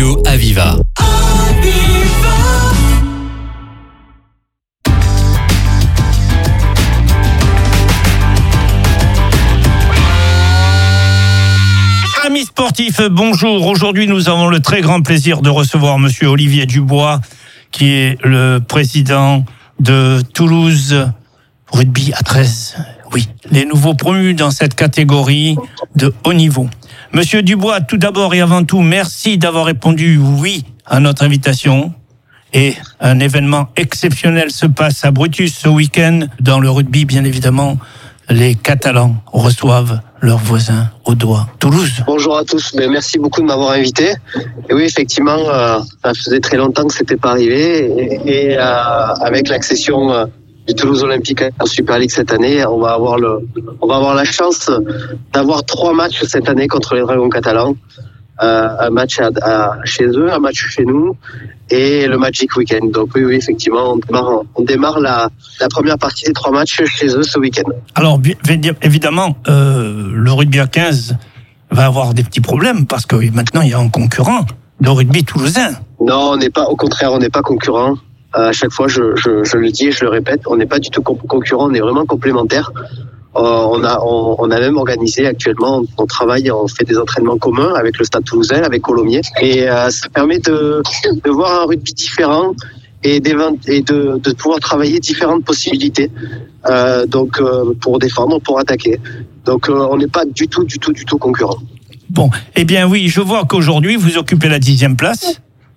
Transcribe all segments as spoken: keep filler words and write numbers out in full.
Radio Aviva. Amis sportifs, bonjour. Aujourd'hui, nous avons le très grand plaisir de recevoir monsieur Olivier Dubois, qui est le président de Toulouse Rugby à treize. Oui, les nouveaux promus dans cette catégorie de haut niveau. Monsieur Dubois, tout d'abord et avant tout, merci d'avoir répondu oui à notre invitation. Et un événement exceptionnel se passe à Brutus ce week-end. Dans le rugby, bien évidemment, les Catalans reçoivent leurs voisins au doigt. Toulouse. Bonjour à tous, ben, merci beaucoup de m'avoir invité. Et oui, effectivement, euh, ça faisait très longtemps que c'était pas arrivé. Et, et euh, avec l'accession euh, du Toulouse Olympique en Super League cette année, on va avoir le, on va avoir la chance d'avoir trois matchs cette année contre les Dragons catalans. Euh, un match à, à, chez eux, un match chez nous et le Magic Weekend. Donc oui, oui, effectivement, on démarre, on démarre la, la première partie des trois matchs chez eux ce week-end. Alors évidemment, euh, le rugby à quinze va avoir des petits problèmes parce que maintenant il y a un concurrent, le rugby toulousain. Non, on n'est pas, au contraire, on n'est pas concurrent. Euh, à chaque fois, je, je, je le dis et je le répète, on n'est pas du tout concurrent, on est vraiment complémentaires. Euh, on a on, on a même organisé actuellement, on travaille, on fait des entraînements communs avec le Stade Toulousain, avec Colomiers, et euh, ça permet de, de voir un rugby différent et, et de, de pouvoir travailler différentes possibilités. Euh, donc euh, pour défendre, pour attaquer. Donc euh, on n'est pas du tout, du tout, du tout concurrent. Bon, eh bien oui, je vois qu'aujourd'hui vous occupez la dixième place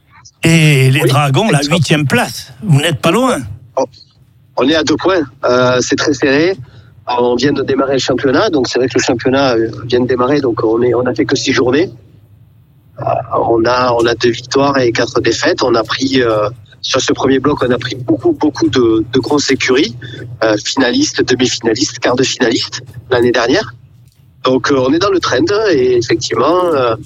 et les oui, Dragons la huitième place. Vous n'êtes pas loin. Oh, on est à deux points. Euh, c'est très serré. Alors, on vient de démarrer le championnat, donc c'est vrai que le championnat vient de démarrer, donc on est, on a fait que six journées. Euh, on a, on a deux victoires et quatre défaites. On a pris euh, sur ce premier bloc, on a pris beaucoup, beaucoup de, de grosses écuries, euh, finalistes, demi-finalistes, quart de finalistes l'année dernière. Donc euh, on est dans le trend et effectivement, euh,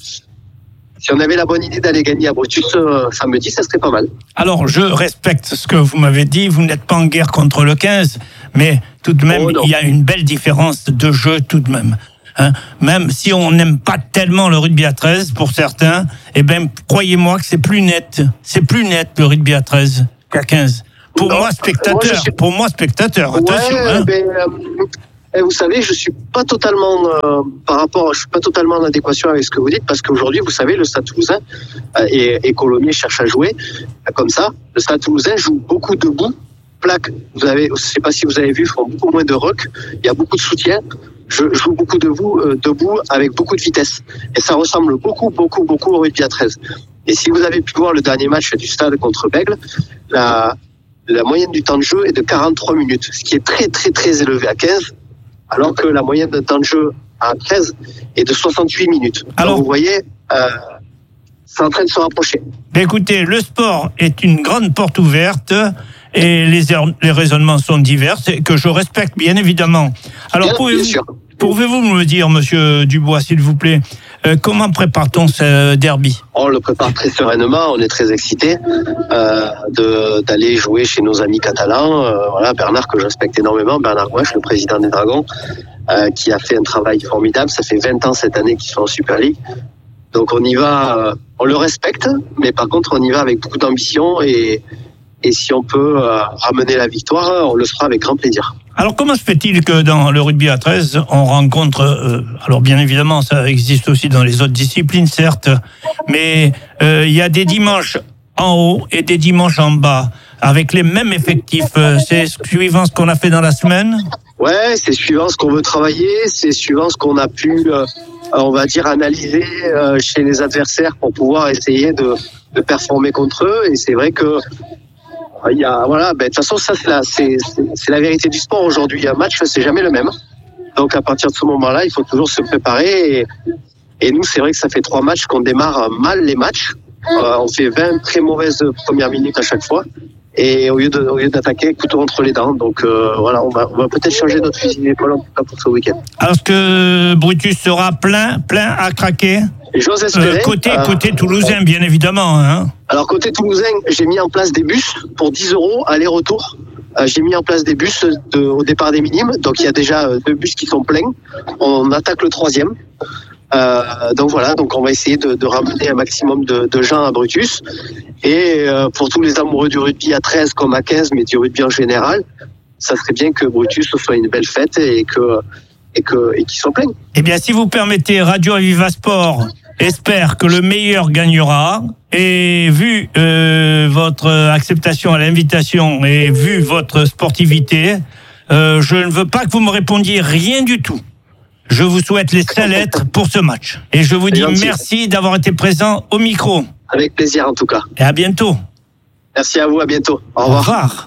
si on avait la bonne idée d'aller gagner à Brutus euh, samedi, ça serait pas mal. Alors, je respecte ce que vous m'avez dit. Vous n'êtes pas en guerre contre le quinze, mais tout de même, oh, il y a une belle différence de jeu tout de même. Hein, même si on n'aime pas tellement le rugby à treize, pour certains, eh ben, croyez-moi que c'est plus net. C'est plus net le rugby à treize qu'à quinze. Pour non, moi, spectateur. Moi, suis... Pour moi, spectateur. Ouais, attention. Hein. Ben, euh... Et vous savez, je suis pas totalement euh, par rapport, je suis pas totalement en adéquation avec ce que vous dites parce qu'aujourd'hui, vous savez, le Stade Toulousain euh, et, et Colomiers cherche à jouer euh, comme ça. Le Stade Toulousain joue beaucoup debout, plaque. Vous avez, je sais pas si vous avez vu, font beaucoup moins de rock. Il y a beaucoup de soutien. Je joue beaucoup debout, euh, debout avec beaucoup de vitesse. Et ça ressemble beaucoup, beaucoup, beaucoup au rugby à treize. Et si vous avez pu voir le dernier match du Stade contre Bègles, la, la moyenne du temps de jeu est de quarante-trois minutes, ce qui est très, très, très élevé à quinze. Alors que la moyenne de temps de jeu à treize est de soixante-huit minutes. Alors, donc vous voyez, euh, c'est en train de se rapprocher. Écoutez, le sport est une grande porte ouverte et les, les raisonnements sont divers, que je respecte bien évidemment. Alors, bien, pouvez-vous, bien sûr. Pouvez-vous me dire, monsieur Dubois, s'il vous plaît, euh, comment prépare-t-on ce derby ? On le prépare très sereinement, on est très excités euh, de, d'aller jouer chez nos amis catalans. Euh, voilà, Bernard, que je respecte énormément, Bernard Gouache, le président des Dragons, euh, qui a fait un travail formidable. Ça fait vingt ans cette année qu'ils sont en Super League. Donc on y va, euh, on le respecte, mais par contre on y va avec beaucoup d'ambition et, et si on peut euh, ramener la victoire, on le fera avec grand plaisir. Alors comment se fait-il que dans le rugby à treize, on rencontre, euh, alors bien évidemment ça existe aussi dans les autres disciplines certes, mais euh, il y a des dimanches en haut et des dimanches en bas, avec les mêmes effectifs, c'est suivant ce qu'on a fait dans la semaine ? Ouais, c'est suivant ce qu'on veut travailler, c'est suivant ce qu'on a pu, euh, on va dire, analyser euh, chez les adversaires pour pouvoir essayer de, de performer contre eux, et c'est vrai que il y a, voilà, ben, de toute façon, ça, c'est la, c'est, c'est, c'est la vérité du sport aujourd'hui. Un match, c'est jamais le même. Donc, à partir de ce moment-là, il faut toujours se préparer. Et, et nous, c'est vrai que ça fait trois matchs qu'on démarre mal les matchs. Euh, on fait vingt très mauvaises premières minutes à chaque fois. Et au lieu, de, au lieu d'attaquer, couteau entre les dents. Donc, euh, voilà, on va, on va peut-être changer notre fusil d'épaule en tout cas pour ce week-end. Alors, est-ce que Brutus sera plein, plein à craquer ? J'ose espérer. Euh, côté, euh, côté toulousain, bien évidemment. Hein. Alors, côté toulousain, j'ai mis en place des bus pour dix euros aller-retour. Euh, j'ai mis en place des bus de, au départ des minimes. Donc, il y a déjà deux bus qui sont pleins. On attaque le troisième. Euh, donc voilà, donc on va essayer de, de ramener un maximum de, de gens à Brutus. Et euh, pour tous les amoureux du rugby à treize comme à quinze, mais du rugby en général, ça serait bien que Brutus soit une belle fête et que et que et qu'ils soient pleins. Eh bien, si vous permettez, Radio Aviva Sport espère que le meilleur gagnera. Et vu euh, votre acceptation à l'invitation et vu votre sportivité, euh, je ne veux pas que vous me répondiez rien du tout. Je vous souhaite les seules lettres pour ce match. Et je vous dis merci d'avoir été présent au micro. Avec plaisir en tout cas. Et à bientôt. Merci à vous, à bientôt. Au revoir. Au revoir.